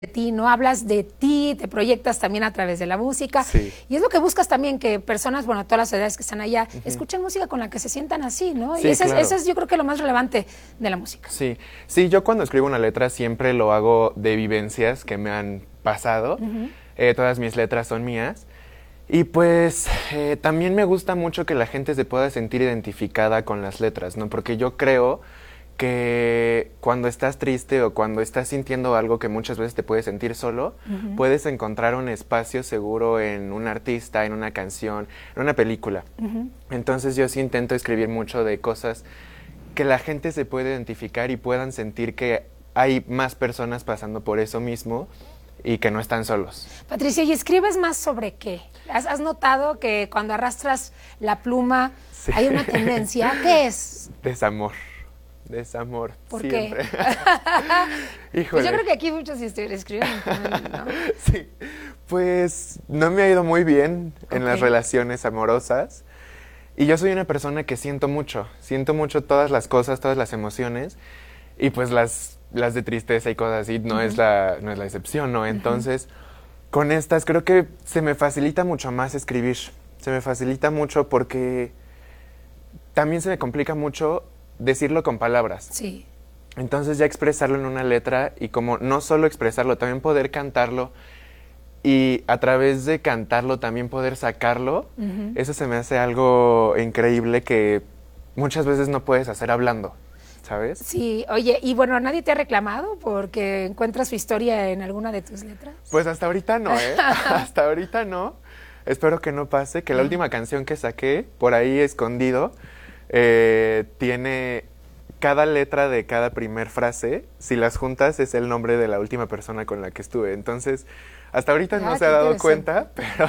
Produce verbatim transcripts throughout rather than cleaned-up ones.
de ti, ¿no? Hablas de ti, te proyectas también a través de la música. Sí. Y es lo que buscas también, que personas, bueno, todas las edades que están allá, uh-huh. escuchen música con la que se sientan así, ¿no? Sí, y eso, claro. es, eso es yo creo que lo más relevante de la música. Sí, sí, yo cuando escribo una letra siempre lo hago de vivencias que me han pasado. Uh-huh. eh, todas mis letras son mías. Y pues eh, también me gusta mucho que la gente se pueda sentir identificada con las letras, ¿no? Porque yo creo que cuando estás triste o cuando estás sintiendo algo que muchas veces te puedes sentir solo, uh-huh. puedes encontrar un espacio seguro en un artista, en una canción, en una película. Uh-huh. Entonces yo sí intento escribir mucho de cosas que la gente se puede identificar y puedan sentir que hay más personas pasando por eso mismo y que no están solos. Patricia, ¿y escribes más sobre qué? ¿Has, has notado que cuando arrastras la pluma sí. hay una tendencia? ¿Qué es? Desamor. Desamor. ¿Por siempre. qué? Híjole. Pues yo creo que aquí muchos escriben, ¿no? Sí, pues no me ha ido muy bien okay. en las relaciones amorosas. Y yo soy una persona que siento mucho. Siento mucho todas las cosas, todas las emociones. Y pues las, las de tristeza y cosas así no, uh-huh. es, la, no es la excepción, ¿no? Entonces, uh-huh. con estas creo que se me facilita mucho más escribir. Se me facilita mucho porque también se me complica mucho decirlo con palabras. Sí. Entonces ya expresarlo en una letra y como no solo expresarlo, también poder cantarlo y a través de cantarlo también poder sacarlo, uh-huh. eso se me hace algo increíble que muchas veces no puedes hacer hablando, ¿sabes? Sí, oye, y bueno, ¿nadie te ha reclamado porque encuentras su historia en alguna de tus letras? Pues hasta ahorita no, ¿eh? Hasta ahorita no. Espero que no pase, que la uh-huh. última canción que saqué, por ahí escondido, Eh, tiene cada letra de cada primer frase, si las juntas es el nombre de la última persona con la que estuve. Entonces, hasta ahorita ah, no se ha dado cuenta, pero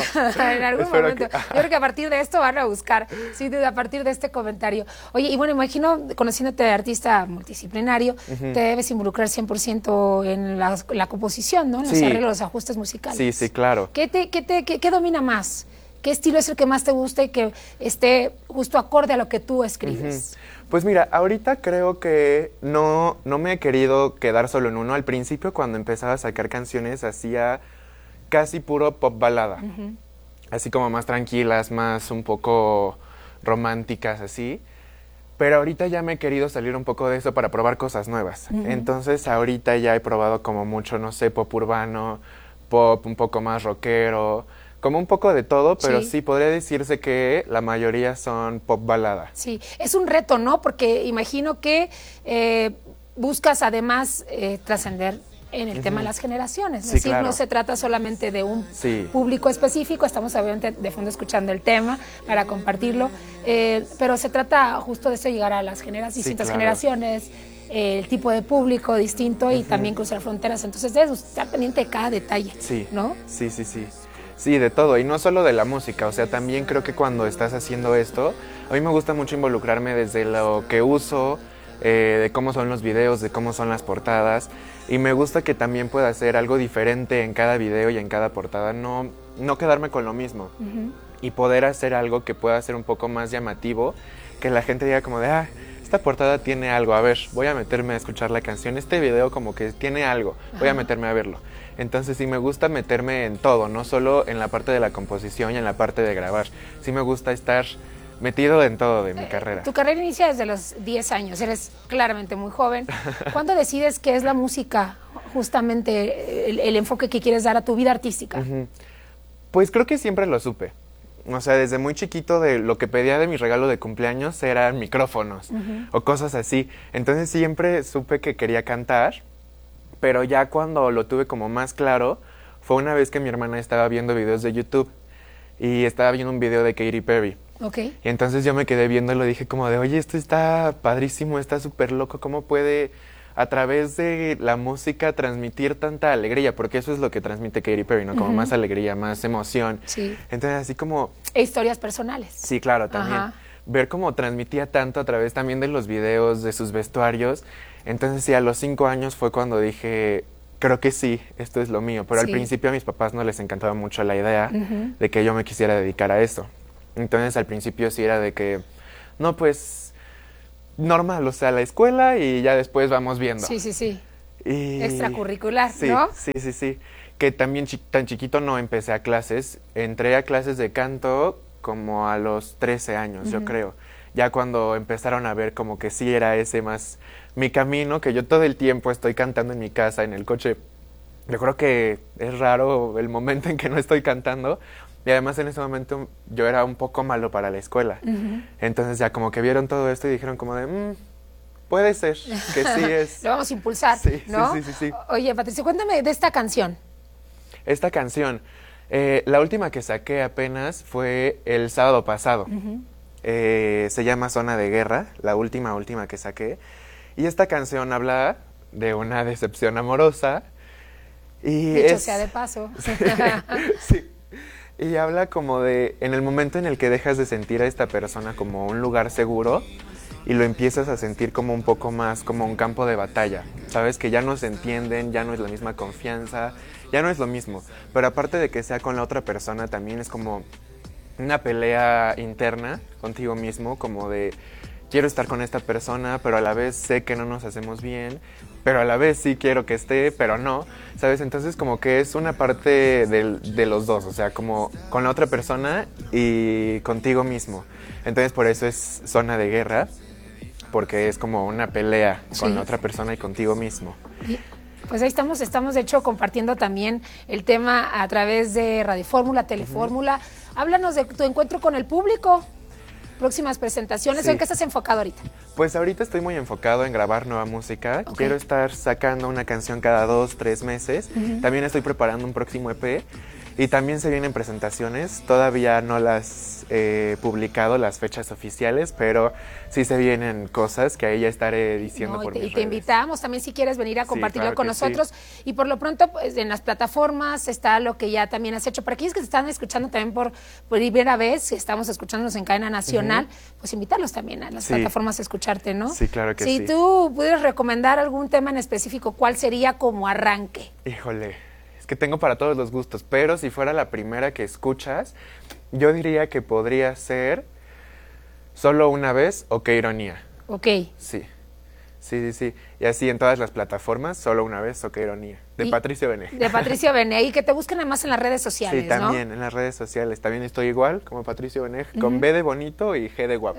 en algún momento. Que... Yo creo que a partir de esto van a buscar, sí, a partir de este comentario. Oye, y bueno, imagino, conociéndote de artista multidisciplinario, uh-huh. te debes involucrar cien por ciento en la, la composición, ¿no? En los sí. arreglos, los ajustes musicales. Sí, sí, claro. ¿Qué, te, qué, te, qué, qué domina más? ¿Qué estilo es el que más te gusta y que esté justo acorde a lo que tú escribes? Uh-huh. Pues mira, ahorita creo que no, no me he querido quedar solo en uno. Al principio, cuando empezaba a sacar canciones, hacía casi puro pop balada. Uh-huh. Así como más tranquilas, más un poco románticas, así. Pero ahorita ya me he querido salir un poco de eso para probar cosas nuevas. Uh-huh. Entonces, ahorita ya he probado como mucho, no sé, pop urbano, pop un poco más rockero... Como un poco de todo, pero sí. sí podría decirse que la mayoría son pop balada. Sí, es un reto, ¿no? Porque imagino que eh, buscas además eh, trascender en el uh-huh. tema de las generaciones. Es sí, decir, claro. no se trata solamente de un sí. público específico, estamos obviamente de fondo escuchando el tema para compartirlo, eh, pero se trata justo de eso, llegar a las generaciones, distintas sí, claro. generaciones, eh, el tipo de público distinto y uh-huh. también cruzar fronteras. Entonces debes estar pendiente de cada detalle, sí. ¿no? Sí, sí, sí. Sí, de todo, y no solo de la música, o sea, también creo que cuando estás haciendo esto, a mí me gusta mucho involucrarme desde lo que uso, eh, de cómo son los videos, de cómo son las portadas, y me gusta que también pueda hacer algo diferente en cada video y en cada portada, no, no quedarme con lo mismo, uh-huh. y poder hacer algo que pueda ser un poco más llamativo, que la gente diga como de, ah, esta portada tiene algo, a ver, voy a meterme a escuchar la canción, este video como que tiene algo, voy a meterme a verlo. Entonces sí me gusta meterme en todo, no solo en la parte de la composición y en la parte de grabar. Sí me gusta estar metido en todo de mi eh, carrera. Tu carrera inicia desde los diez años, eres claramente muy joven. ¿Cuándo decides qué es la música, justamente el, el enfoque que quieres dar a tu vida artística? Uh-huh. Pues creo que siempre lo supe. O sea, desde muy chiquito de lo que pedía de mi regalo de cumpleaños eran micrófonos uh-huh. o cosas así. Entonces siempre supe que quería cantar. Pero ya cuando lo tuve como más claro, fue una vez que mi hermana estaba viendo videos de YouTube y estaba viendo un video de Katy Perry. Okay. Y entonces yo me quedé viendo y lo dije como de, oye, esto está padrísimo, está súper loco, ¿cómo puede a través de la música transmitir tanta alegría? Porque eso es lo que transmite Katy Perry, ¿no? Como uh-huh. más alegría, más emoción. Sí. Entonces así como... E historias personales. Sí, claro, también. Uh-huh. Ver cómo transmitía tanto a través también de los videos, de sus vestuarios. Entonces sí, a los cinco años fue cuando dije, creo que sí, esto es lo mío. Pero sí. al principio a mis papás no les encantaba mucho la idea uh-huh. de que yo me quisiera dedicar a eso. Entonces al principio sí era de que, no, pues, normal, o sea, la escuela y ya después vamos viendo. Sí, sí, sí. Y... extracurricular, sí, ¿no? Sí, sí, sí. Que también chi tan chiquito no empecé a clases. Entré a clases de canto como a los trece años, uh-huh. yo creo. Ya cuando empezaron a ver como que sí era ese más mi camino, que yo todo el tiempo estoy cantando en mi casa, en el coche. Yo creo que es raro el momento en que no estoy cantando. Y además en ese momento yo era un poco malo para la escuela. Uh-huh. Entonces ya como que vieron todo esto y dijeron como de... Mmm, puede ser, que sí es. Lo vamos a impulsar, sí, ¿no? Sí, sí, sí, sí. Oye, Patricio, cuéntame de esta canción. Esta canción, eh, la última que saqué apenas fue el sábado pasado. Uh-huh. eh, se llama Zona de Guerra, la última, última que saqué. Y esta canción habla de una decepción amorosa. Y Dicho es... sea de paso. Sí, sí. Y habla como de, en el momento en el que dejas de sentir a esta persona como un lugar seguro y lo empiezas a sentir como un poco más como un campo de batalla. Sabes que ya no se entienden, ya no es la misma confianza, ya no es lo mismo. Pero aparte de que sea con la otra persona, también es como una pelea interna contigo mismo, como de quiero estar con esta persona, pero a la vez sé que no nos hacemos bien, pero a la vez sí quiero que esté, pero no, ¿sabes? Entonces como que es una parte de, de los dos, o sea, como con la otra persona y contigo mismo. Entonces por eso es Zona de Guerra, porque es como una pelea sí. con la otra persona y contigo mismo. Pues ahí estamos, estamos de hecho compartiendo también el tema a través de Radio Fórmula, Telefórmula. Uh-huh. Háblanos de tu encuentro con el público. Próximas presentaciones, sí. ¿En qué estás enfocado ahorita? Pues ahorita estoy muy enfocado en grabar nueva música. Okay. Quiero estar sacando una canción cada dos, tres meses. Uh-huh. También estoy preparando un próximo E P. Y también se vienen presentaciones. Todavía no las he eh, publicado, las fechas oficiales, pero sí se vienen cosas que ahí ya estaré diciendo no, por y te, mis y te redes. invitamos también si quieres venir a compartirlo sí, claro con nosotros. Sí. Y por lo pronto, pues en las plataformas está lo que ya también has hecho. Para aquellos que te están escuchando también por, por primera vez, si estamos escuchándonos en cadena nacional, uh-huh. pues invitarlos también a las sí. plataformas a escucharte, ¿no? Sí, claro que sí. Si tú pudieras recomendar algún tema en específico, ¿cuál sería como arranque? Híjole, es que tengo para todos los gustos, pero si fuera la primera que escuchas, yo diría que podría ser Solo una vez o Qué ironía. Ok. Sí, sí, sí, sí. Y así en todas las plataformas, Solo una vez o Qué ironía. De y, Patricio Bené. De Patricio Bené. Y que te busquen además en las redes sociales, sí, también, ¿no? en las redes sociales. También estoy igual, como Patricio Bené, uh-huh. con B de bonito y G de guapo.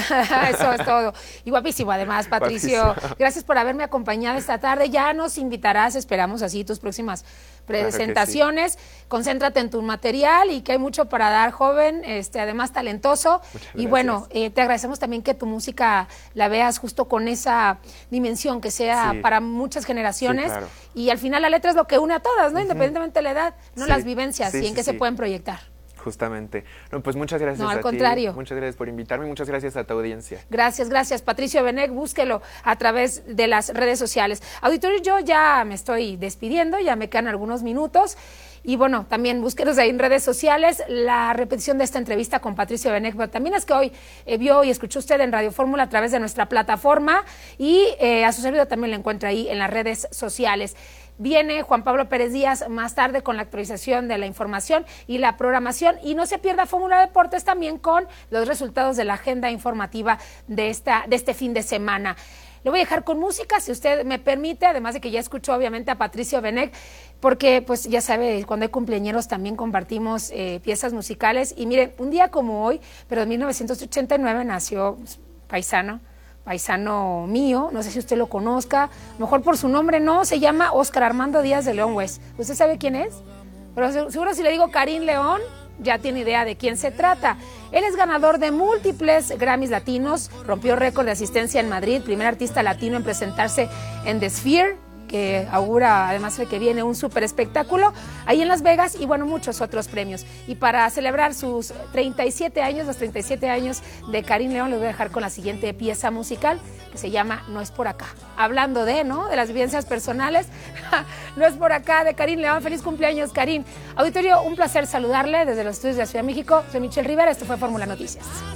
Eso es todo. Y guapísimo además, Patricio. Guapísimo. Gracias por haberme acompañado esta tarde. Ya nos invitarás, esperamos así, tus próximas presentaciones. Claro sí. Concéntrate en tu material y que hay mucho para dar, joven, este, además talentoso. Y bueno, eh, te agradecemos también que tu música la veas justo con esa dimensión, que sea sí. para muchas generaciones. Sí, claro. Y al final la letra es lo que une a todas, ¿no? Uh-huh. Independientemente de la edad, no sí. las vivencias sí, y en sí, qué sí. se pueden proyectar. Justamente. No, pues muchas gracias no, al a contrario. ti. Muchas gracias por invitarme y muchas gracias a tu audiencia. Gracias, gracias. Patricio Bené, búsquelo a través de las redes sociales. Auditorio, yo ya me estoy despidiendo, ya me quedan algunos minutos. Y bueno, también búsquenos ahí en redes sociales la repetición de esta entrevista con Patricio Bené, pero también es que hoy eh, vio y escuchó usted en Radio Fórmula a través de nuestra plataforma y eh, a su servidor también lo encuentra ahí en las redes sociales. Viene Juan Pablo Pérez Díaz más tarde con la actualización de la información y la programación. Y no se pierda Fórmula Deportes también con los resultados de la agenda informativa de, esta, de este fin de semana. Lo voy a dejar con música, si usted me permite, además de que ya escuchó obviamente a Patricio Bené, porque pues ya sabe, cuando hay cumpleañeros también compartimos eh, piezas musicales. Y mire, un día como hoy, pero en mil novecientos ochenta y nueve nació pues, paisano. paisano mío, no sé si usted lo conozca, mejor por su nombre no, se llama Óscar Armando Díaz de León West. ¿Usted sabe quién es? Pero seguro si le digo Karim León, ya tiene idea de quién se trata. Él es ganador de múltiples Grammys latinos, rompió récord de asistencia en Madrid, primer artista latino en presentarse en The Sphere, que augura además de que viene un súper espectáculo ahí en Las Vegas y bueno, muchos otros premios. Y para celebrar sus treinta y siete años, los treinta y siete años de Karim León, les voy a dejar con la siguiente pieza musical que se llama No es por acá. Hablando de, ¿no? De las vivencias personales, No es por acá, de Karim León. Feliz cumpleaños, Karim. Auditorio, un placer saludarle desde los estudios de la Ciudad de México. Soy Michelle Rivera, esto fue Fórmula Noticias.